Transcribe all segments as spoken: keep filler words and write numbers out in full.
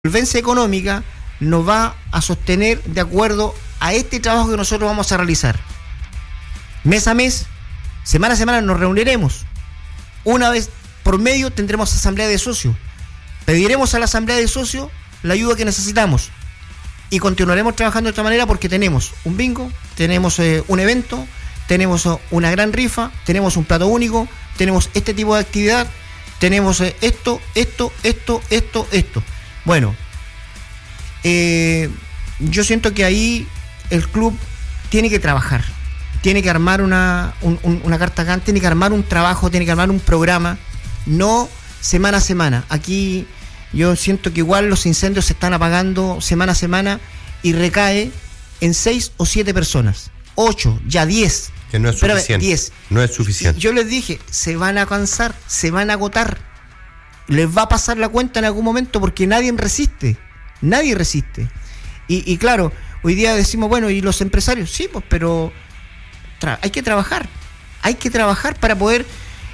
solvencia económica nos va a sostener de acuerdo a este trabajo que nosotros vamos a realizar. Mes a mes, semana a semana nos reuniremos. Una vez por medio tendremos asamblea de socios. Pediremos a la asamblea de socios la ayuda que necesitamos. Y continuaremos trabajando de esta manera porque tenemos un bingo, tenemos eh, un evento, tenemos eh, una gran rifa, tenemos un plato único, tenemos este tipo de actividad, tenemos eh, esto, esto, esto, esto, esto. Bueno, eh, yo siento que ahí el club tiene que trabajar, tiene que armar una, un, un, una carta acá, tiene que armar un trabajo, tiene que armar un programa, no semana a semana. Aquí yo siento que igual los incendios se están apagando semana a semana y recae en seis o siete personas, ocho, ya diez. Que no es pero suficiente. diez. No es suficiente. Yo les dije, se van a cansar, se van a agotar. Les va a pasar la cuenta en algún momento porque nadie resiste. Nadie resiste. Y, y claro, hoy día decimos, bueno, ¿y los empresarios? Sí, pues, pero tra- hay que trabajar. Hay que trabajar para poder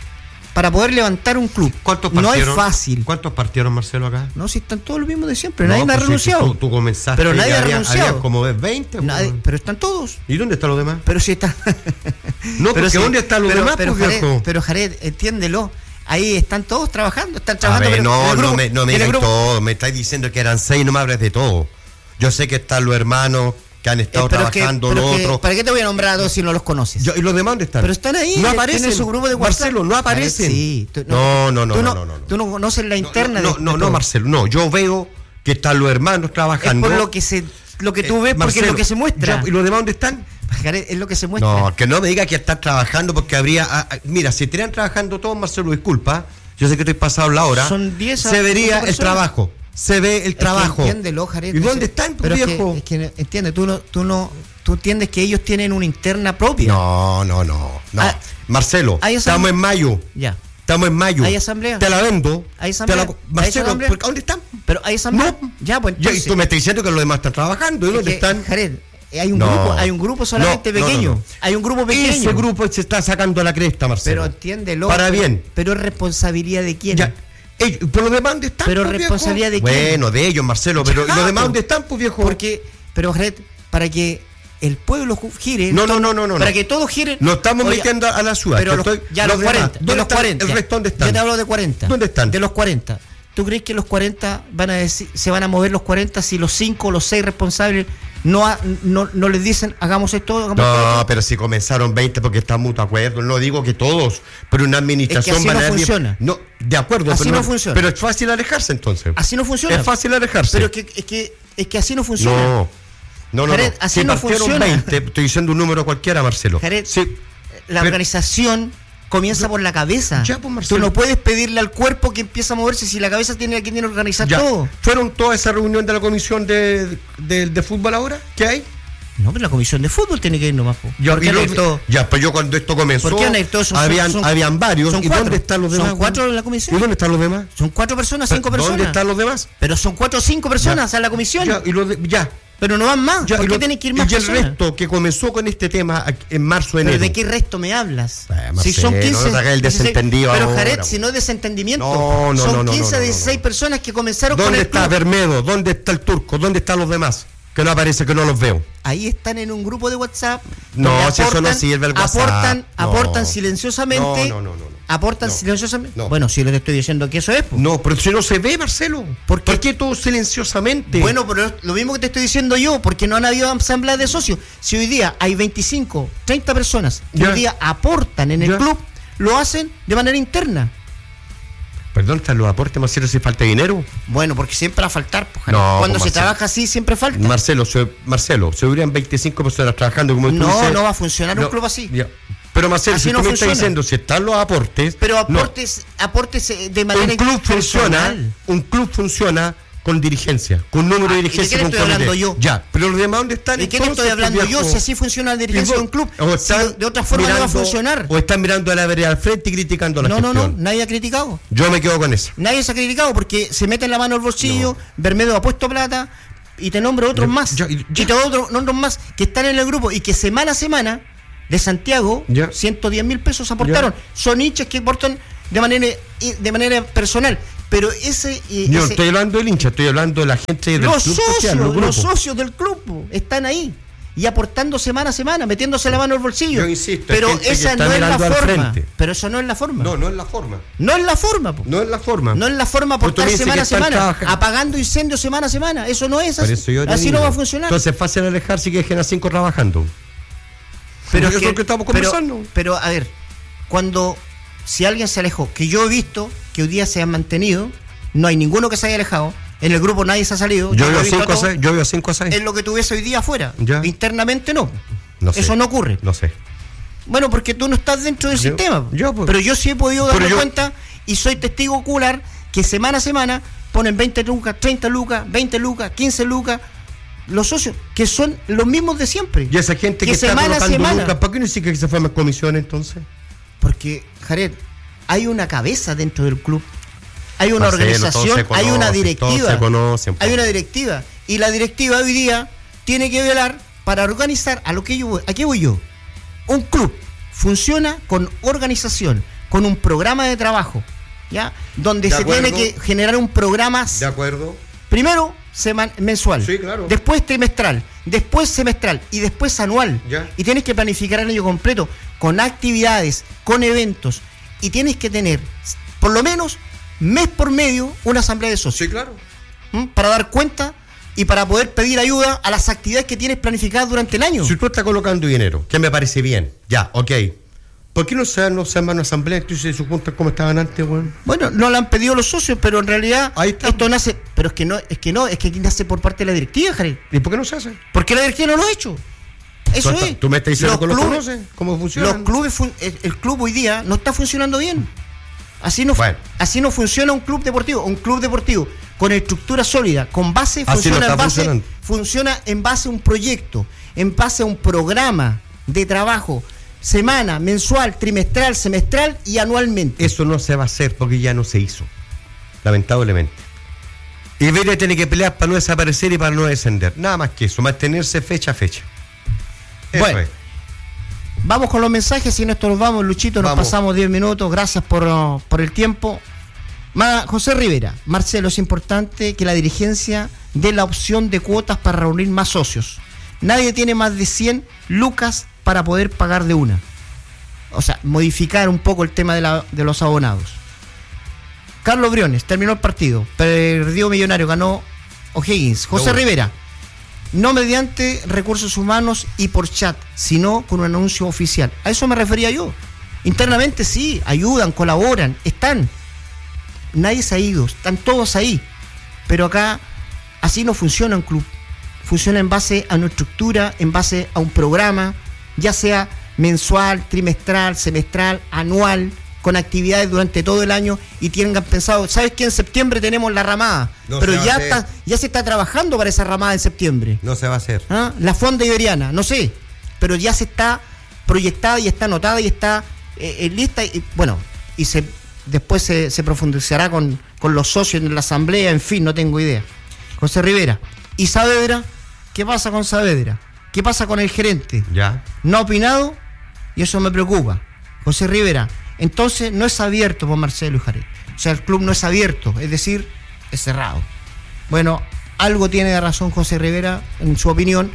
para poder levantar un club. ¿Cuántos no partieron? es fácil. ¿Cuántos partieron, Marcelo, acá? No, si están todos los mismos de siempre. No, Nadie me ha pues, renunciado. Si tú, tú comenzaste. Pero nadie ha había, renunciado. había como veinte. Nadie, pues. pero están todos. ¿Y dónde están los demás? Pero si están. No, porque si, ¿dónde están los pero, demás, pero, pues, Jared, viejo? pero Jared, entiéndelo. Ahí están todos trabajando, están A trabajando. ver, pero no, en el grupo, no me, no me en el digas grupo- todo. Me estáis diciendo que eran seis, no me hables de todo. Yo sé que están los hermanos que han estado Eh, pero es que- trabajando, pero los es que, otros. ¿para qué te voy a nombrar a todos si no los conoces? Yo- ¿Y los demás dónde están? Pero están ahí, No tienen aparecen. su grupo de WhatsApp. Marcelo, no aparecen. Jared, sí. Tú- No, no, no, tú no, no, no, no. Tú no conoces la interna no, de no, de no, todo. Marcelo, no. Yo veo que están los hermanos Es trabajando. por lo que se, lo que tú Eh, ves, porque Marcelo, es lo que se muestra. ya, ¿y los demás dónde están? Jared, es lo que se muestra. No, que no me diga que están trabajando porque habría... ah, ah, mira, si estarían trabajando todos, Marcelo, disculpa, yo sé que estoy pasado la hora. Son diez a Se vería quince el personas. trabajo. Se ve el Es que trabajo. entiéndelo, Jared. ¿Y no dónde sé. están, pues, Pero es que- viejo? Es que, entiende, tú no, tú no, tú entiendes que ellos tienen una interna propia. No, no, no. no. Ah, Marcelo, ¿hay asamblea? estamos en mayo. Ya. Estamos en mayo. ¿Hay asamblea? Te la vendo. ¿Hay asamblea? Te la- ¿Hay Marcelo, asamblea? ¿por- ¿dónde están? Pero hay asamblea. No. Ya, pues Ya, entonces. y tú me estás diciendo que los demás están trabajando. ¿Y es dónde que, están? Jared, hay un No. grupo, hay un grupo solamente No, no, pequeño. no, no. Hay un grupo pequeño. Ese grupo se está sacando la cresta, Marcelo. Pero entiéndelo. Para pero- bien. Pero es responsabilidad de quién. Ya. Ellos, ¿por los demás dónde están? Pero pues, responsabilidad viejo? de quién. Bueno, de ellos, Marcelo. Pero Ya, ¿y los demás pues. dónde están, pues, viejo? Porque, pero Jared, para que el pueblo ju- gire. No, no, todo- no, no, no, Para no. que todos giren. Nos estamos Oye, metiendo a la ciudad. Pero que los- estoy- ya los los demás, cuarenta. De ¿dónde los están? cuarenta. ¿El resto dónde están? Yo te hablo de cuarenta. ¿Dónde están? De los cuarenta. ¿Tú crees que los cuarenta van a decir, se van a mover los cuarenta si los cinco o los seis responsables no, ha- no, no les dicen hagamos esto, hagamos No, esto? pero si comenzaron veinte porque están mutuo acuerdo, no digo que todos, pero una administración Es que así van no a dar diez- funciona. No, de acuerdo, Así pero no funciona. Pero es fácil alejarse entonces. Así no funciona. Es fácil alejarse. Pero es que, es que, es que así no funciona. no. No, no, Jared, no. así si no partieron funciona. veinte, estoy diciendo un número cualquiera, Marcelo. Jared, Sí. la Pero- organización comienza por la cabeza. Ya, pues, Marcelo. Tú no puedes pedirle al cuerpo que empiece a moverse si la cabeza tiene que tiene que organizar Ya. todo. ¿Fueron toda esa reunión de la comisión de, de, de fútbol ahora? ¿Qué hay? No, pero la comisión de fútbol tiene que ir nomás. po. Ya, ¿Por qué y van a los- ir todos? ya, pues yo cuando esto comenzó, ¿Por qué van a ir todos? Son- habían, son- habían varios. son ¿Y cuatro. dónde están los Son demás? cuatro güey? en la comisión. ¿Y dónde están los demás? Son cuatro personas, cinco personas. ¿Dónde están los demás? Pero son cuatro o cinco personas en la comisión. Ya, y los de- ya. Pero no van más. Ya, ¿Por y qué lo- tienen que ir más y el personas? resto que comenzó con este tema aquí en marzo, ¿Pero enero. de qué resto me hablas? Eh, si son Marcelo, quince. no te hagas el dieciséis desentendido Pero ahora, Jared, güey. si no es desentendimiento. No, no, son no, no, quince, no, no, no. dieciséis personas que comenzaron con ¿Dónde el está club. Bermedo? ¿Dónde está el Turco? ¿Dónde están los demás? Que no aparece, que no los veo. Ahí están en un grupo de WhatsApp. No, donde si eso no sirve el WhatsApp. Aportan, No. aportan silenciosamente. No, no, no, no, no. Aportan No. silenciosamente. No. Bueno, si les estoy diciendo que eso es. pues. No, pero si no se ve, Marcelo. ¿Por ¿Por qué? qué, todo silenciosamente? Bueno, pero es lo mismo que te estoy diciendo yo, porque no han habido asambleas de socios. Si hoy día hay veinticinco, treinta personas que Ya. hoy día aportan en el Ya. club, lo hacen de manera interna. Perdón, están los aportes, Marcelo, si falta dinero. Bueno, porque siempre va a faltar. Pues, Jared. No, Cuando pues, se Marcelo. trabaja así, siempre falta. Marcelo, se, Marcelo, se hubieran veinticinco personas trabajando como tú No, dices. no va a funcionar un No, club así. ya. Pero Marcelo, Así si no tú me funciona. estás diciendo, si están los aportes. Pero no. aportes, aportes eh, de manera Un club funciona, personal. un club funciona con dirigencia, con número Ah, de ¿y de dirigencia. qué le con estoy comité. hablando yo? Ya, pero los demás, ¿dónde están? ¿De qué te entonces, estoy hablando pues, yo? viejo? Si así funciona la dirigencia de un club. O Si están de otra forma no va a mirando- funcionar. O están mirando a la vereda al frente y criticando la No, no, gestión. no, nadie ha criticado. Yo me quedo con eso. Nadie se ha criticado porque se mete en la mano al bolsillo, Bermedo ha puesto plata y te nombro otros Ya, más. ya, y ya. te otros otros más que están en el grupo y que semana a semana de Santiago Ya. ciento diez mil pesos aportaron. Son hinchas que aportan de manera, de manera personal. Pero ese... eh, Yo no ese- estoy hablando del hincha, estoy hablando de la gente del los club socios, social, los grupos. socios del club po, están ahí y aportando semana a semana, metiéndose la mano al bolsillo. Yo insisto, pero hay gente que esa está no es la mirando al forma. frente. Pero eso no es la forma. No, no es la forma. No es la forma, po. No es la forma. No es la forma Pues tú aportar me dices semana que a están semana, trabajando. apagando incendios semana a semana. Eso no es Por así. eso yo te Así digo. no va a funcionar. Entonces es fácil alejarse y que dejen a cinco trabajando. pero eso es es lo que estamos pero- conversando. Pero, a ver, cuando si alguien se alejó, que yo he visto que hoy día se han mantenido, no hay ninguno que se haya alejado. En el grupo nadie se ha salido. Yo lo veo he visto cinco a todo. seis. Yo veo cinco a seis. Es lo que tuviese hoy día afuera. Ya. Internamente no. No sé. Eso no ocurre. No sé. Bueno, porque tú no estás dentro del Yo- sistema. yo, pues. Pero yo sí he podido Pero darme yo- cuenta y soy testigo ocular que semana a semana ponen veinte lucas, treinta lucas, veinte lucas, quince lucas, los socios, que son los mismos de siempre. Y esa gente que, Que está semana a colocando semana. lucas, ¿para qué no dice que se fue a comisión entonces? Porque, Jared, hay una cabeza dentro del club. Hay una Marcelo, todos organización, se hay conocen, una todos directiva. se conocen, po. Hay una directiva. Y la directiva hoy día tiene que velar para organizar a lo que yo voy. ¿A qué voy yo? Un club funciona con organización, con un programa de trabajo, ¿ya? Donde De se acuerdo. tiene que generar un programa ¿De acuerdo? primero seman- mensual, Sí, claro. después trimestral, después semestral y después anual. Ya. Y tienes que planificar el año completo con actividades, con eventos y tienes que tener por lo menos mes por medio una asamblea de socios. Sí, claro. ¿m? Para dar cuenta y para poder pedir ayuda a las actividades que tienes planificadas durante el año. Si tú estás colocando dinero, que me parece bien, ya, ok. ¿Por qué no se, no se arman una asamblea y se juntan como estaban antes, weón? Bueno, no lo han pedido los socios, pero en realidad Ahí está. esto nace, pero es que no, es que no, es que aquí nace por parte de la directiva, Jared. ¿Y por qué no se hace? ¿Por qué la directiva no lo ha hecho? Eso Tú, es. tú me estás diciendo Los que lo clubes- conoces, cómo funciona. Los clubes, fun- el, el club hoy día no está funcionando bien. Así no, Bueno. así no funciona un club deportivo. Un club deportivo con estructura sólida, con base, Así funciona, no está en base funcionando. funciona en base a un proyecto, en base a un programa de trabajo, semana, mensual, trimestral, semestral y anualmente. Eso no se va a hacer porque ya no se hizo. Lamentablemente. Iberia tiene que pelear para no desaparecer y para no descender. Nada más que eso, mantenerse fecha a fecha. Eso Bueno. es. Vamos con los mensajes y nosotros nos vamos, Luchito, nos Vamos. pasamos diez minutos, gracias por, uh, por el tiempo. Ma- José Rivera, Marcelo, es importante que la dirigencia dé la opción de cuotas para reunir más socios. Nadie tiene más de cien lucas para poder pagar de una. O sea, modificar un poco el tema de, la- de los abonados. Carlos Briones, terminó el partido, perdió Millonario, ganó O'Higgins. José Doble. Rivera, no mediante recursos humanos y por chat, sino con un anuncio oficial. A eso me refería yo. Internamente sí, ayudan, colaboran, están. Nadie se ha ido, están todos ahí. Pero acá así no funciona un club. Funciona en base a una estructura, en base a un programa, ya sea mensual, trimestral, semestral, anual, con actividades durante todo el año y tengan pensado, ¿sabes qué? En septiembre tenemos la ramada, No pero se va ya a hacer. está, ya se está trabajando para esa ramada en septiembre. No se va a hacer. ¿Ah? La fonda iberiana, no sé, pero ya se está proyectada y está anotada y está eh, eh, lista y bueno, y se después se, se profundizará con, con los socios en la asamblea, en fin, no tengo idea. José Rivera, ¿y Saavedra? ¿Qué pasa con Saavedra? ¿Qué pasa con el gerente? Ya. No ha opinado y eso me preocupa. José Rivera, entonces no es abierto por Marcelo y Jared. O sea, el club no es abierto, es decir, es cerrado. Bueno, algo tiene de razón José Rivera en su opinión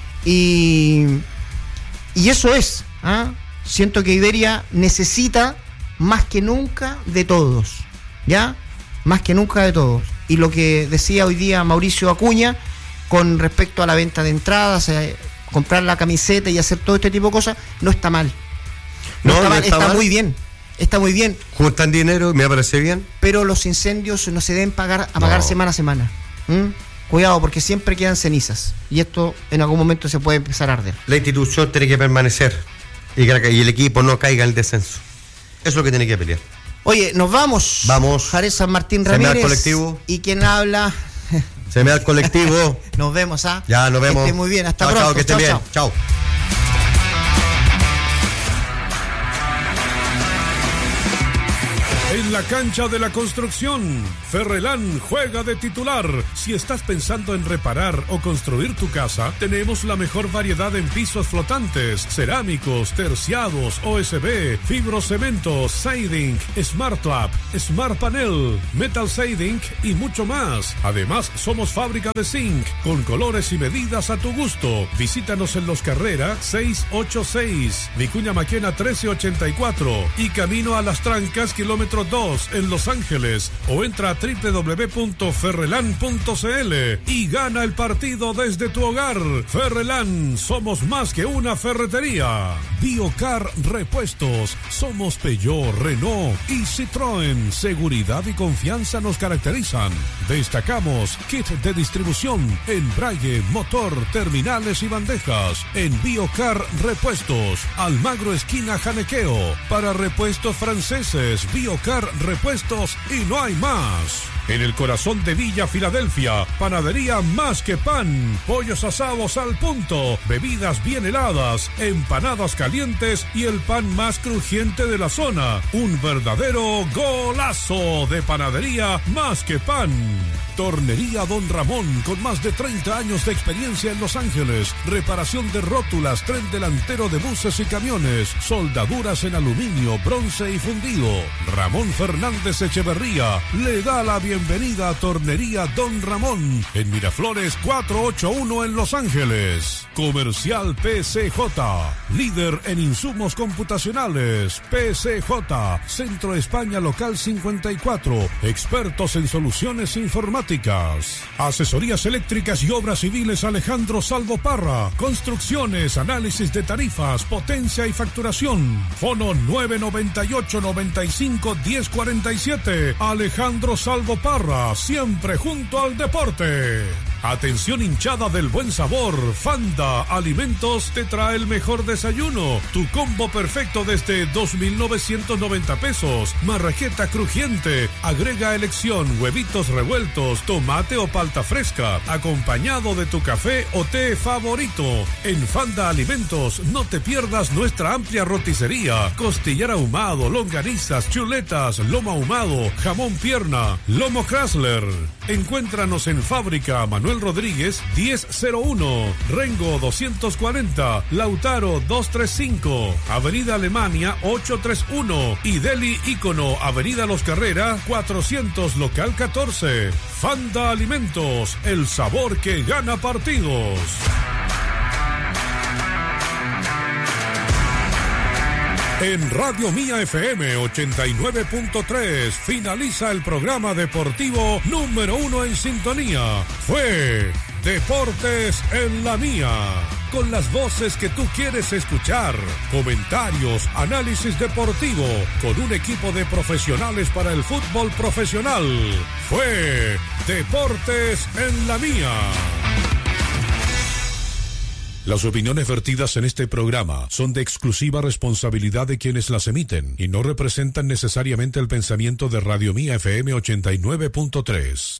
y, y eso es. ¿ah? Siento que Iberia necesita más que nunca de todos, ¿ya? Más que nunca de todos. Y lo que decía hoy día Mauricio Acuña con respecto a la venta de entradas, eh, comprar la camiseta y hacer todo este tipo de cosas, no está mal. No, No, está, no mal, está está mal. muy bien. Está muy bien, Juntan dinero, me parece bien. pero los incendios no se deben pagar a pagar No. semana a semana. ¿Mm? Cuidado, porque siempre quedan cenizas. Y esto en algún momento se puede empezar a arder. La institución tiene que permanecer y, que, y el equipo no caiga en el descenso. Eso es lo que tiene que pelear. Oye, nos vamos. Vamos. Jared San Martín Se me da el Ramírez. colectivo. Y quien habla. Se me da el colectivo. Nos vemos, ¿ah? Ya, nos vemos. Que esté muy bien. Hasta Chao, pronto. chao, que estén Chao, bien. chao. Chao. En la la cancha de la construcción, Ferrelán juega de titular. Si estás pensando en reparar o construir tu casa, tenemos la mejor variedad en pisos flotantes, cerámicos, terciados, O S B, fibrocemento, siding, Smart Lap, Smart Panel, Metal Siding y mucho más. Además, somos fábrica de zinc, con colores y medidas a tu gusto. Visítanos en Los Carrera seiscientos ochenta y seis, Vicuña Maquena trece ochenta y cuatro y Camino a Las Trancas, kilómetro dos, en Los Ángeles. O entra a doble u doble u doble u punto ferrelán punto c l y gana el partido desde tu hogar. Ferrelán, somos más que una ferretería. Biocar Repuestos, somos Peugeot, Renault y Citroën. Seguridad y confianza nos caracterizan. Destacamos kit de distribución, embrague, motor, terminales y bandejas. En Biocar Repuestos, Almagro esquina Janequeo. Para repuestos franceses, Biocar Repuestos y no hay más. En el corazón de Villa Filadelfia, panadería Más que Pan, pollos asados al punto, bebidas bien heladas, empanadas calientes y el pan más crujiente de la zona. Un verdadero golazo de panadería Más que Pan. Tornería Don Ramón, con más de treinta años de experiencia en Los Ángeles. Reparación de rótulas, tren delantero de buses y camiones, soldaduras en aluminio, bronce y fundido. Ramón Fernández Echeverría le da la bienvenida a Tornería Don Ramón, en Miraflores cuatrocientos ochenta y uno en Los Ángeles. Comercial P C J, líder en insumos computacionales. P C J, Centro España Local cincuenta y cuatro, expertos en soluciones informáticas. Asesorías eléctricas y obras civiles Alejandro Salvo Parra. Construcciones, análisis de tarifas, potencia y facturación. Fono nueve noventa y ocho, noventa y cinco, diez cuarenta y siete. Alejandro Salvo Parra, siempre junto al deporte. Atención hinchada del buen sabor, Fanda Alimentos te trae el mejor desayuno. Tu combo perfecto desde dos mil novecientos noventa pesos. Marraqueta crujiente, agrega elección, huevitos revueltos, tomate o palta fresca, acompañado de tu café o té favorito. En Fanda Alimentos no te pierdas nuestra amplia roticería, costillar ahumado, longanizas, chuletas, lomo ahumado, jamón pierna, lomo Chrysler. Encuéntranos en Fábrica Manuel Rodríguez diez cero uno, Rengo doscientos cuarenta, Lautaro doscientos treinta y cinco, Avenida Alemania ochocientos treinta y uno y Deli Ícono, Avenida Los Carrera cuatrocientos, local catorce. Fanda Alimentos, el sabor que gana partidos. En Radio Mía F M ochenta y nueve punto tres finaliza el programa deportivo número uno en sintonía. Fue Deportes en la Mía, con las voces que tú quieres escuchar, comentarios, análisis deportivo, con un equipo de profesionales para el fútbol profesional. Fue Deportes en la Mía. Las opiniones vertidas en este programa son de exclusiva responsabilidad de quienes las emiten y no representan necesariamente el pensamiento de Radio Mía F M ochenta y nueve punto tres.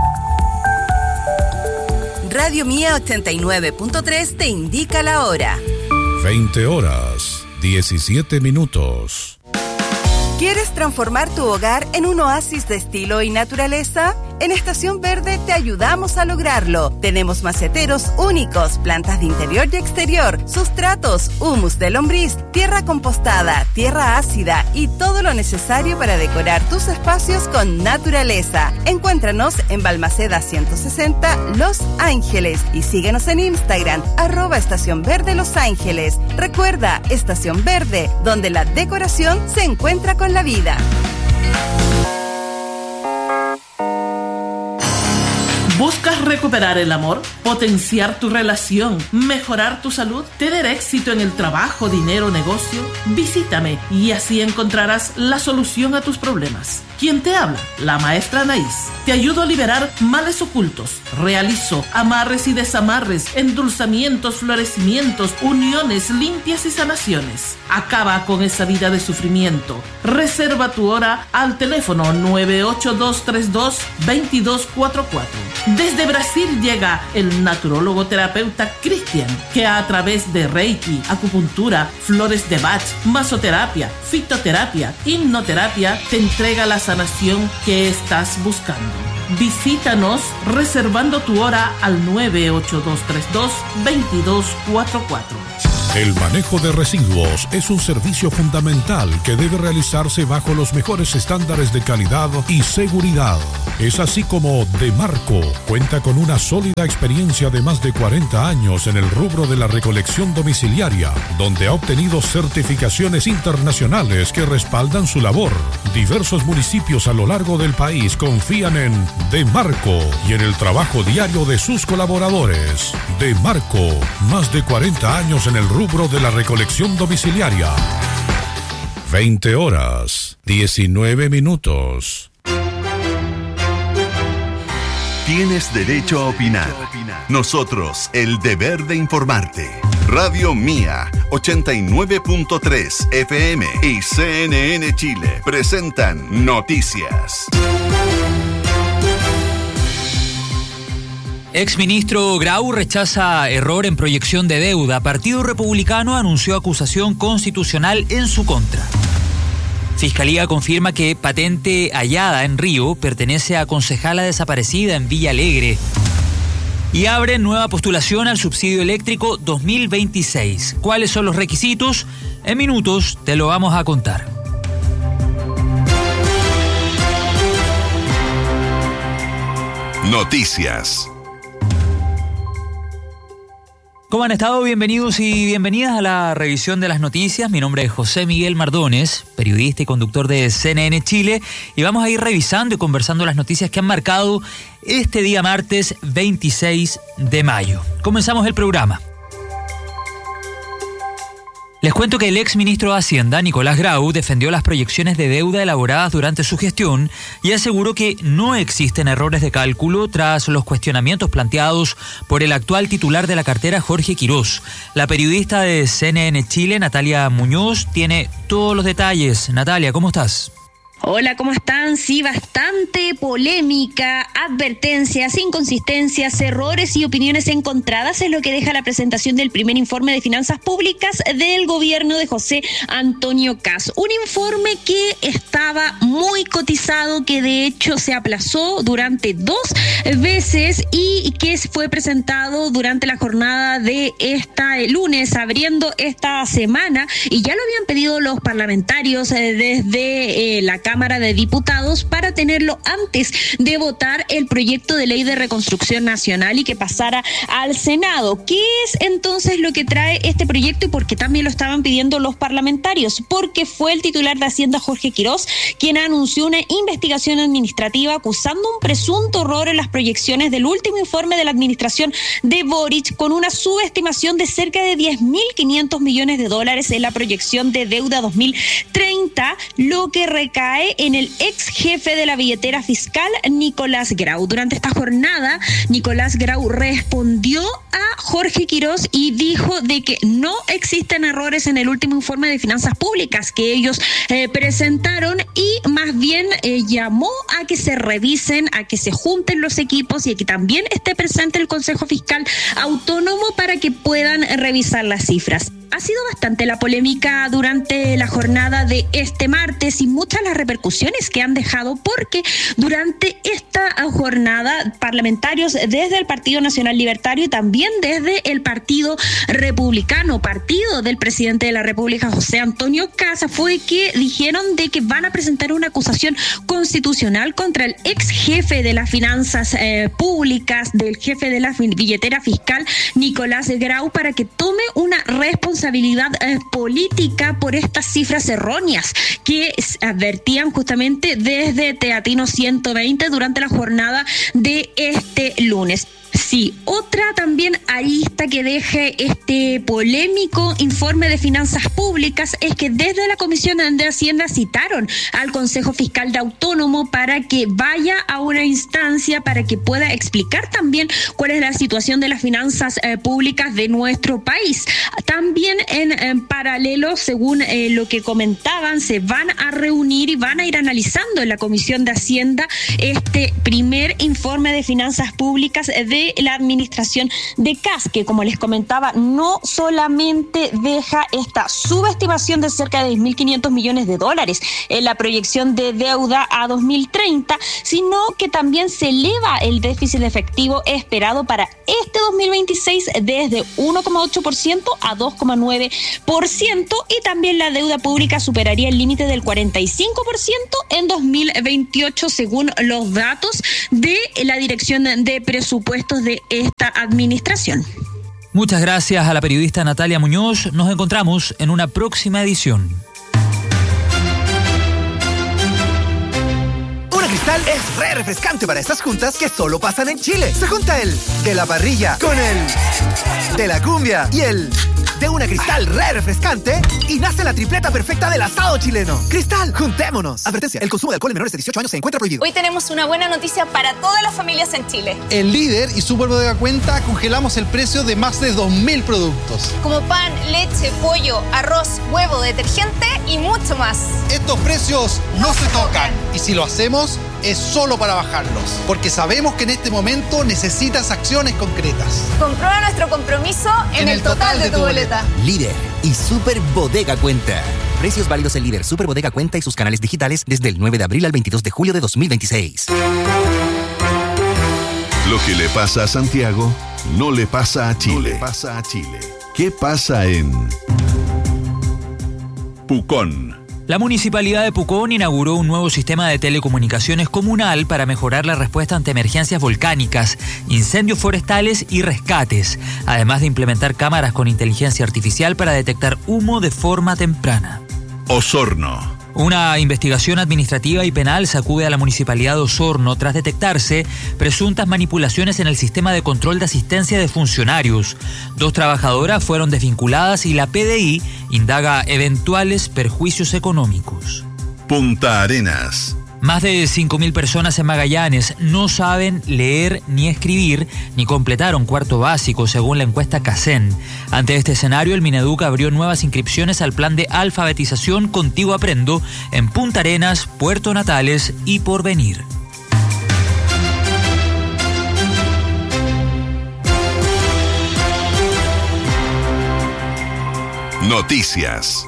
Radio Mía ochenta y nueve punto tres te indica la hora. veinte horas, diecisiete minutos. ¿Quieres transformar tu hogar en un oasis de estilo y naturaleza? En Estación Verde te ayudamos a lograrlo. Tenemos maceteros únicos, plantas de interior y exterior, sustratos, humus de lombriz, tierra compostada, tierra ácida y todo lo necesario para decorar tus espacios con naturaleza. Encuéntranos en Balmaceda ciento sesenta, Los Ángeles, y síguenos en Instagram, arroba Estación Verde Los Ángeles. Recuerda, Estación Verde, donde la decoración se encuentra con la vida. ¿Buscas recuperar el amor, potenciar tu relación, mejorar tu salud, tener éxito en el trabajo, dinero, negocio? Visítame y así encontrarás la solución a tus problemas. ¿Quién te habla? La maestra Anaís. Te ayudo a liberar males ocultos. Realizo amarres y desamarres, endulzamientos, florecimientos, uniones limpias y sanaciones. Acaba con esa vida de sufrimiento. Reserva tu hora al teléfono nueve ocho dos tres dos, dos dos cuatro cuatro. Desde Brasil llega el naturólogo terapeuta Cristian, que a través de Reiki, acupuntura, flores de Bach, masoterapia, fitoterapia, hipnoterapia, te entrega las sanación que estás buscando. Visítanos reservando tu hora al nueve ocho dos tres dos, dos dos cuatro cuatro. El manejo de residuos es un servicio fundamental que debe realizarse bajo los mejores estándares de calidad y seguridad. Es así como Demarco cuenta con una sólida experiencia de más de cuarenta años en el rubro de la recolección domiciliaria, donde ha obtenido certificaciones internacionales que respaldan su labor. Diversos municipios a lo largo del país confían en Demarco y en el trabajo diario de sus colaboradores. Demarco, más de cuarenta años en el rubro de la recolección domiciliaria. veinte horas, diecinueve minutos. Tienes derecho a opinar. Nosotros, el deber de informarte. Radio Mía, ochenta y nueve punto tres F M y C N N Chile presentan Noticias. Exministro Grau rechaza error en proyección de deuda. Partido Republicano anunció acusación constitucional en su contra. Fiscalía confirma que patente hallada en Río pertenece a concejala desaparecida en Villa Alegre. Y abren nueva postulación al subsidio eléctrico dos mil veintiséis. ¿Cuáles son los requisitos? En minutos te lo vamos a contar. Noticias. ¿Cómo han estado? Bienvenidos y bienvenidas a la revisión de las noticias. Mi nombre es José Miguel Mardones, periodista y conductor de C N N Chile, y vamos a ir revisando y conversando las noticias que han marcado este día martes veintiséis de mayo. Comenzamos el programa. Les cuento que el ex ministro de Hacienda, Nicolás Grau, defendió las proyecciones de deuda elaboradas durante su gestión y aseguró que no existen errores de cálculo tras los cuestionamientos planteados por el actual titular de la cartera, Jorge Quirós. La periodista de C N N Chile, Natalia Muñoz, tiene todos los detalles. Natalia, ¿cómo estás? Hola, ¿cómo están? Sí, bastante polémica, advertencias, inconsistencias, errores y opiniones encontradas es lo que deja la presentación del primer informe de finanzas públicas del gobierno de José Antonio Kast. Un informe que estaba muy cotizado, que de hecho se aplazó durante dos veces y que fue presentado durante la jornada de este lunes, abriendo esta semana, y ya lo habían pedido los parlamentarios desde eh, la Cámara de Diputados para tenerlo antes de votar el proyecto de ley de reconstrucción nacional y que pasara al Senado. ¿Qué es entonces lo que trae este proyecto y por qué también lo estaban pidiendo los parlamentarios? Porque fue el titular de Hacienda, Jorge Quirós, quien anunció una investigación administrativa acusando un presunto error en las proyecciones del último informe de la administración de Boric, con una subestimación de cerca de diez mil quinientos millones de dólares en la proyección de deuda dos mil treinta, lo que recae en el ex jefe de la billetera fiscal, Nicolás Grau. Durante esta jornada, Nicolás Grau respondió a Jorge Quirós y dijo de que no existen errores en el último informe de finanzas públicas que ellos eh, presentaron, y más bien eh, llamó a que se revisen, a que se junten los equipos y a que también esté presente el Consejo Fiscal Autónomo para que puedan revisar las cifras. Ha sido bastante la polémica durante la jornada de este martes y muchas las repercusiones que han dejado, porque durante esta jornada parlamentarios desde el Partido Nacional Libertario y también desde el Partido Republicano, partido del presidente de la República, José Antonio Kast, fue que dijeron de que van a presentar una acusación constitucional contra el ex jefe de las finanzas eh, públicas, del jefe de la billetera fiscal, Nicolás Grau, para que tome una responsabilidad eh, política por estas cifras erróneas que advertían justamente desde Teatino ciento veinte durante la jornada de este lunes. Sí, otra también arista que deje este polémico informe de finanzas públicas es que desde la Comisión de Hacienda citaron al Consejo Fiscal de Autónomo para que vaya a una instancia para que pueda explicar también cuál es la situación de las finanzas eh, públicas de nuestro país. También en, en paralelo, según eh, lo que comentaban, se van a reunir y van a ir analizando en la Comisión de Hacienda este primer informe de finanzas públicas de de la administración de C A S, que como les comentaba, no solamente deja esta subestimación de cerca de diez mil quinientos millones de dólares en la proyección de deuda a dos mil treinta, sino que también se eleva el déficit efectivo esperado para este dos mil veintiséis desde uno coma ocho por ciento a dos coma nueve por ciento, y también la deuda pública superaría el límite del cuarenta y cinco por ciento en dos mil veintiocho, según los datos de la Dirección de Presupuestos de esta administración. Muchas gracias a la periodista Natalia Muñoz. Nos encontramos en una próxima edición. Una Cristal es re refrescante para estas juntas que solo pasan en Chile. Se junta el de la parrilla con el de la cumbia y el de una Cristal re refrescante y nace la tripleta perfecta del asado chileno. Cristal, juntémonos. Advertencia, el consumo de alcohol en menores de dieciocho años se encuentra prohibido. Hoy tenemos una buena noticia para todas las familias en Chile. En Líder y Super Bodega Cuenta congelamos el precio de más de dos mil productos. Como pan, leche, pollo, arroz, huevo, detergente y mucho más. Estos precios no se tocan. Y si lo hacemos, es solo para bajarlos. Porque sabemos que en este momento necesitas acciones concretas. Comprueba nuestro compromiso en, en el, el total, total de tu boleta. Líder y Super Bodega Cuenta. Precios válidos en Líder, Super Bodega Cuenta y sus canales digitales desde el nueve de abril al veintidós de julio de dos mil veintiséis. Lo que le pasa a Santiago no le pasa a Chile. No le pasa a Chile. ¿Qué pasa en Pucón? La Municipalidad de Pucón inauguró un nuevo sistema de telecomunicaciones comunal para mejorar la respuesta ante emergencias volcánicas, incendios forestales y rescates, además de implementar cámaras con inteligencia artificial para detectar humo de forma temprana. Osorno. Una investigación administrativa y penal sacude a la Municipalidad de Osorno tras detectarse presuntas manipulaciones en el sistema de control de asistencia de funcionarios. Dos trabajadoras fueron desvinculadas y la P D I indaga eventuales perjuicios económicos. Punta Arenas. Más de cinco mil personas en Magallanes no saben leer ni escribir ni completaron cuarto básico, según la encuesta CACEN. Ante este escenario, el Mineduc abrió nuevas inscripciones al plan de alfabetización Contigo Aprendo en Punta Arenas, Puerto Natales y Porvenir. Noticias.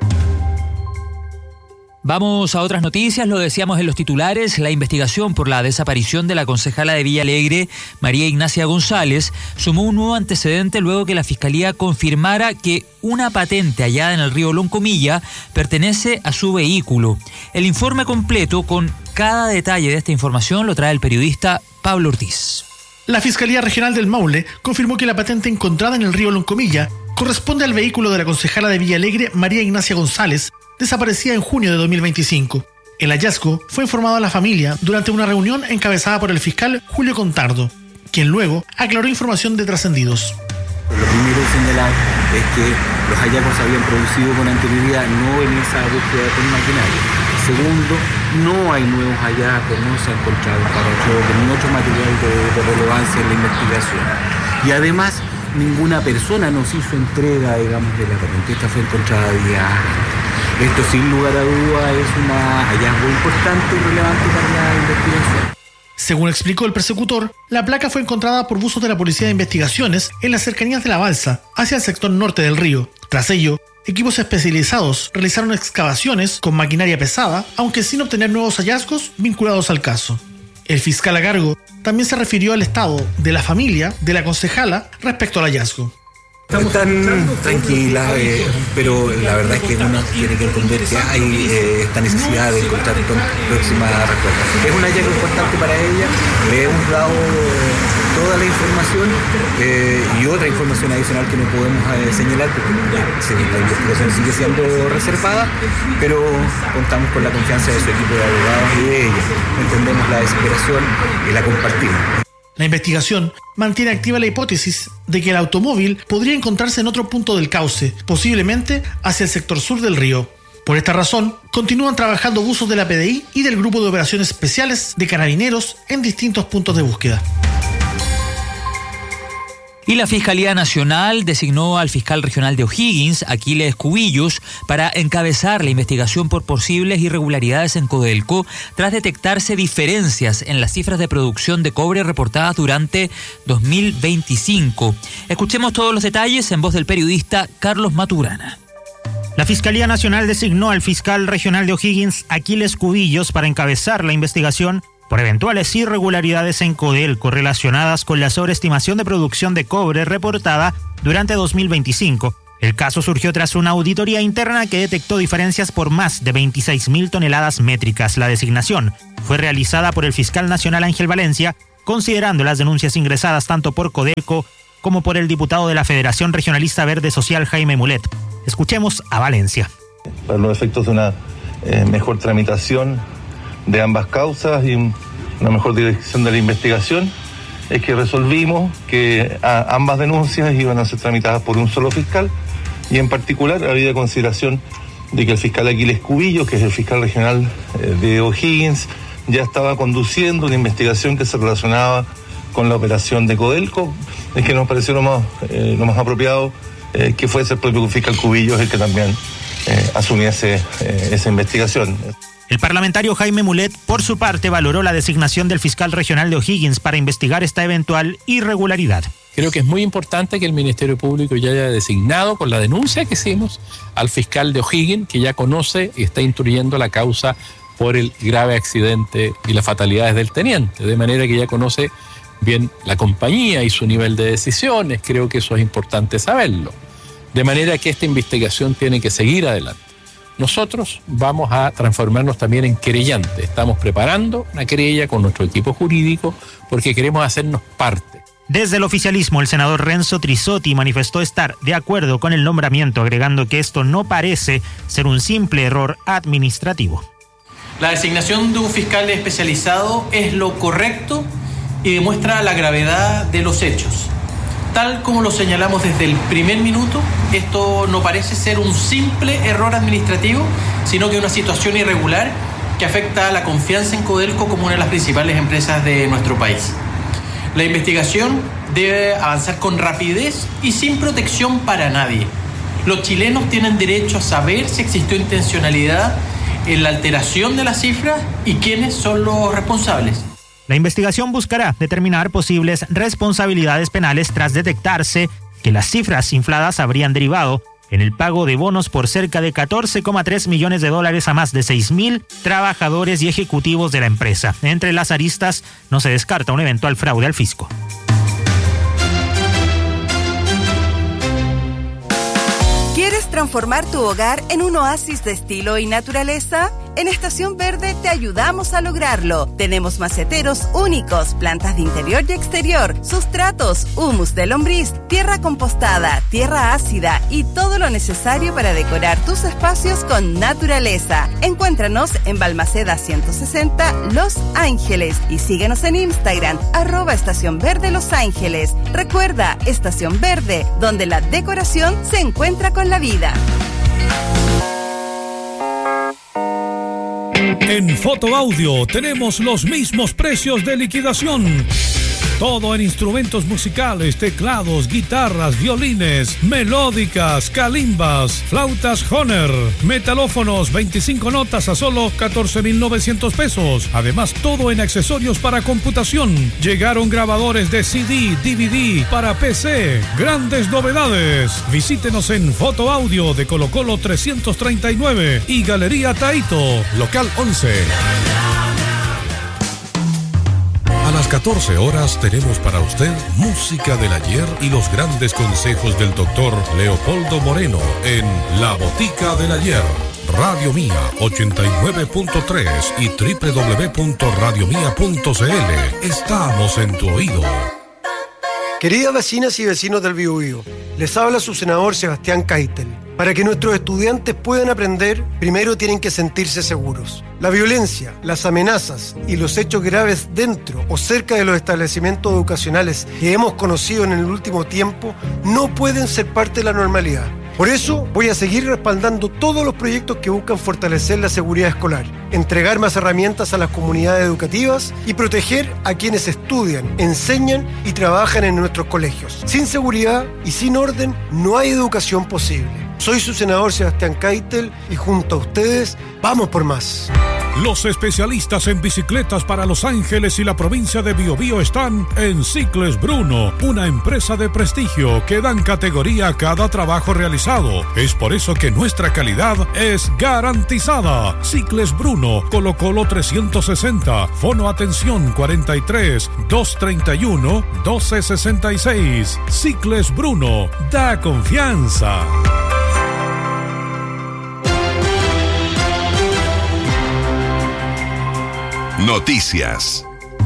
Vamos a otras noticias, lo decíamos en los titulares. La investigación por la desaparición de la concejala de Villa Alegre, María Ignacia González, sumó un nuevo antecedente luego que la Fiscalía confirmara que una patente hallada en el río Loncomilla pertenece a su vehículo. El informe completo con cada detalle de esta información lo trae el periodista Pablo Ortiz. La Fiscalía Regional del Maule confirmó que la patente encontrada en el río Loncomilla corresponde al vehículo de la concejala de Villa Alegre, María Ignacia González, desaparecida en junio de dos mil veinticinco. El hallazgo fue informado a la familia durante una reunión encabezada por el fiscal Julio Contardo, quien luego aclaró información de trascendidos. Lo primero es señalar es que los hallazgos se habían producido con anterioridad, no en esa búsqueda con maquinaria. Segundo, no hay nuevos hallazgos, no se ha encontrado parachoques ni otro material de, de relevancia en la investigación. Y además, ninguna persona nos hizo entrega, digamos, de la patente. Esta fue encontrada días antes. Esto, sin lugar a duda, es un hallazgo importante y relevante para la investigación. Según explicó el persecutor, la placa fue encontrada por buzos de la Policía de Investigaciones en las cercanías de la balsa, hacia el sector norte del río. Tras ello, equipos especializados realizaron excavaciones con maquinaria pesada, aunque sin obtener nuevos hallazgos vinculados al caso. El fiscal a cargo también se refirió al estado de la familia de la concejala respecto al hallazgo. Están tranquilas, eh, pero la verdad es que uno tiene que entender que hay eh, esta necesidad de encontrar próxima respuesta. Es un hallazgo importante para ella, le hemos dado toda la información eh, y otra información adicional que no podemos eh, señalar porque la investigación sigue siendo reservada, pero contamos con la confianza de su equipo de abogados y de ella. Entendemos la desesperación y la compartimos. La investigación mantiene activa la hipótesis de que el automóvil podría encontrarse en otro punto del cauce, posiblemente hacia el sector sur del río. Por esta razón, continúan trabajando buzos de la P D I y del Grupo de Operaciones Especiales de Carabineros en distintos puntos de búsqueda. Y la Fiscalía Nacional designó al fiscal regional de O'Higgins, Aquiles Cubillos, para encabezar la investigación por posibles irregularidades en Codelco, tras detectarse diferencias en las cifras de producción de cobre reportadas durante dos mil veinticinco. Escuchemos todos los detalles en voz del periodista Carlos Maturana. La Fiscalía Nacional designó al fiscal regional de O'Higgins, Aquiles Cubillos, para encabezar la investigación por eventuales irregularidades en Codelco relacionadas con la sobreestimación de producción de cobre reportada durante dos mil veinticinco. El caso surgió tras una auditoría interna que detectó diferencias por más de veintiséis mil toneladas métricas. La designación fue realizada por el fiscal nacional Ángel Valencia, considerando las denuncias ingresadas tanto por Codelco como por el diputado de la Federación Regionalista Verde Social Jaime Mulet. Escuchemos a Valencia. Para los efectos de una eh, mejor tramitación de ambas causas y una mejor dirección de la investigación, es que resolvimos que a, ambas denuncias iban a ser tramitadas por un solo fiscal, y en particular había consideración de que el fiscal Aquiles Cubillo, que es el fiscal regional eh, de O'Higgins, ya estaba conduciendo una investigación que se relacionaba con la operación de Codelco. Es que nos pareció lo más, eh, lo más apropiado eh, que fuese el propio fiscal Cubillos el que también eh, asumiese eh, esa investigación. El parlamentario Jaime Mulet, por su parte, valoró la designación del fiscal regional de O'Higgins para investigar esta eventual irregularidad. Creo que es muy importante que el Ministerio Público ya haya designado, con la denuncia que hicimos, al fiscal de O'Higgins, que ya conoce y está instruyendo la causa por el grave accidente y las fatalidades del teniente, de manera que ya conoce bien la compañía y su nivel de decisiones. Creo que eso es importante saberlo. De manera que esta investigación tiene que seguir adelante. Nosotros vamos a transformarnos también en querellante. Estamos preparando una querella con nuestro equipo jurídico porque queremos hacernos parte. Desde el oficialismo, el senador Renzo Trisotti manifestó estar de acuerdo con el nombramiento, agregando que esto no parece ser un simple error administrativo. La designación de un fiscal especializado es lo correcto y demuestra la gravedad de los hechos. Tal como lo señalamos desde el primer minuto, esto no parece ser un simple error administrativo, sino que una situación irregular que afecta a la confianza en Codelco como una de las principales empresas de nuestro país. La investigación debe avanzar con rapidez y sin protección para nadie. Los chilenos tienen derecho a saber si existió intencionalidad en la alteración de las cifras y quiénes son los responsables. La investigación buscará determinar posibles responsabilidades penales tras detectarse que las cifras infladas habrían derivado en el pago de bonos por cerca de catorce coma tres millones de dólares a más de seis mil trabajadores y ejecutivos de la empresa. Entre las aristas no se descarta un eventual fraude al fisco. ¿Quieres transformar tu hogar en un oasis de estilo y naturaleza? En Estación Verde te ayudamos a lograrlo. Tenemos maceteros únicos, plantas de interior y exterior, sustratos, humus de lombriz, tierra compostada, tierra ácida y todo lo necesario para decorar tus espacios con naturaleza. Encuéntranos en Balmaceda ciento sesenta, Los Ángeles, y síguenos en Instagram, arroba Estación Verde Los Ángeles. Recuerda, Estación Verde, donde la decoración se encuentra con la vida. En Fotoaudio tenemos los mismos precios de liquidación. Todo en instrumentos musicales, teclados, guitarras, violines, melódicas, calimbas, flautas Hohner, metalófonos, veinticinco notas a solo catorce mil novecientos pesos. Además, todo en accesorios para computación. Llegaron grabadores de C D, D V D para P C. Grandes novedades. Visítenos en Fotoaudio de Colo Colo trescientos treinta y nueve y Galería Taito, local once. A las catorce horas tenemos para usted música del ayer y los grandes consejos del doctor Leopoldo Moreno en La Botica del Ayer. Radio Mía ochenta y nueve punto tres y doble u doble u doble u punto radio mía punto c l. Estamos en tu oído. Queridas vecinas y vecinos del Biobío, les habla su senador Sebastián Keitel. Para que nuestros estudiantes puedan aprender, primero tienen que sentirse seguros. La violencia, las amenazas y los hechos graves dentro o cerca de los establecimientos educacionales que hemos conocido en el último tiempo no pueden ser parte de la normalidad. Por eso voy a seguir respaldando todos los proyectos que buscan fortalecer la seguridad escolar, entregar más herramientas a las comunidades educativas y proteger a quienes estudian, enseñan y trabajan en nuestros colegios. Sin seguridad y sin orden no hay educación posible. Soy su senador Sebastián Keitel y junto a ustedes vamos por más. Los especialistas en bicicletas para Los Ángeles y la provincia de Biobío están en Cicles Bruno, una empresa de prestigio que dan categoría a cada trabajo realizado. Es por eso que nuestra calidad es garantizada. Cicles Bruno, Colo Colo trescientos sesenta, Fono Atención cuarenta y tres, doscientos treinta y uno, doce sesenta y seis. Cicles Bruno, da confianza. Noticias.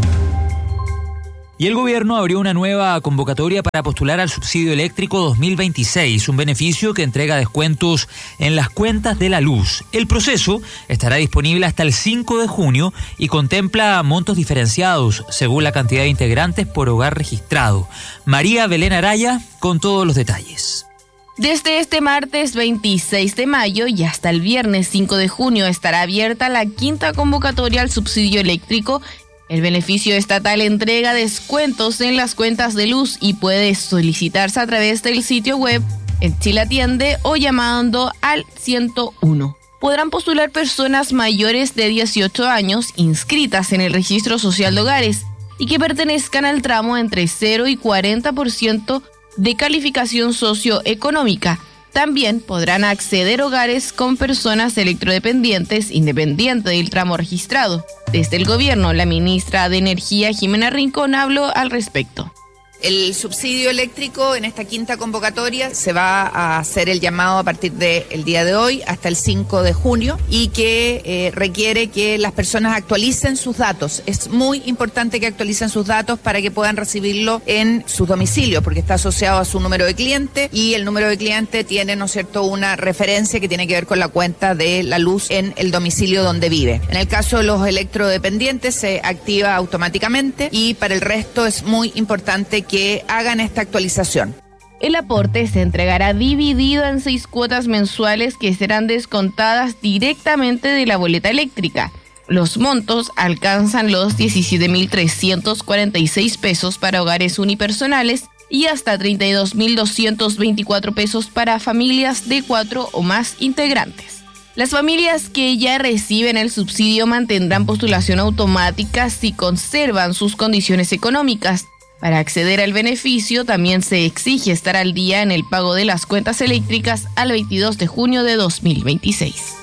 Y el gobierno abrió una nueva convocatoria para postular al subsidio eléctrico dos mil veintiséis, un beneficio que entrega descuentos en las cuentas de la luz. El proceso estará disponible hasta el cinco de junio y contempla montos diferenciados según la cantidad de integrantes por hogar registrado. María Belén Araya con todos los detalles. Desde este martes veintiséis de mayo y hasta el viernes cinco de junio estará abierta la quinta convocatoria al subsidio eléctrico. El beneficio estatal entrega descuentos en las cuentas de luz y puede solicitarse a través del sitio web en Chile Atiende o llamando al ciento uno. Podrán postular personas mayores de dieciocho años inscritas en el Registro Social de Hogares y que pertenezcan al tramo entre cero y cuarenta por ciento de calificación socioeconómica. También podrán acceder hogares con personas electrodependientes independiente del tramo registrado. Desde el gobierno, la ministra de Energía, Jimena Rincón, habló al respecto. El subsidio eléctrico en esta quinta convocatoria se va a hacer el llamado a partir del día de hoy hasta el cinco de junio y que eh, requiere que las personas actualicen sus datos. Es muy importante que actualicen sus datos para que puedan recibirlo en sus domicilios porque está asociado a su número de cliente y el número de cliente tiene, ¿no es cierto?, una referencia que tiene que ver con la cuenta de la luz en el domicilio donde vive. En el caso de los electrodependientes se activa automáticamente y para el resto es muy importante que que hagan esta actualización. El aporte se entregará dividido en seis cuotas mensuales que serán descontadas directamente de la boleta eléctrica. Los montos alcanzan los diecisiete mil trescientos cuarenta y seis pesos para hogares unipersonales y hasta treinta y dos mil doscientos veinticuatro pesos para familias de cuatro o más integrantes. Las familias que ya reciben el subsidio mantendrán postulación automática si conservan sus condiciones económicas. Para acceder al beneficio, también se exige estar al día en el pago de las cuentas eléctricas al veintidós de junio de dos mil veintiséis.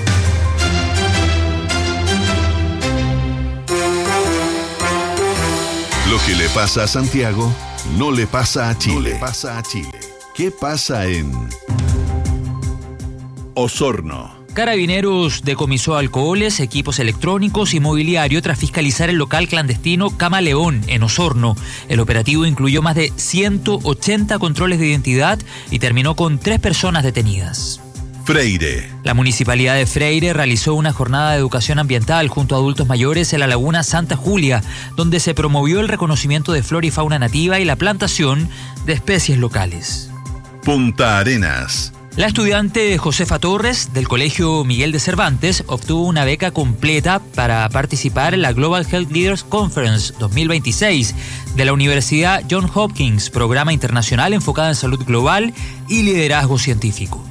Lo que le pasa a Santiago no le pasa a Chile. No le pasa a Chile. ¿Qué pasa en Osorno? Carabineros decomisó alcoholes, equipos electrónicos y mobiliario tras fiscalizar el local clandestino Camaleón en Osorno. El operativo incluyó más de ciento ochenta controles de identidad y terminó con tres personas detenidas. Freire. La Municipalidad de Freire realizó una jornada de educación ambiental junto a adultos mayores en la laguna Santa Julia, donde se promovió el reconocimiento de flora y fauna nativa y la plantación de especies locales. Punta Arenas. La estudiante Josefa Torres, del Colegio Miguel de Cervantes, obtuvo una beca completa para participar en la Global Health Leaders Conference dos mil veintiséis de la Universidad Johns Hopkins, programa internacional enfocado en salud global y liderazgo científico.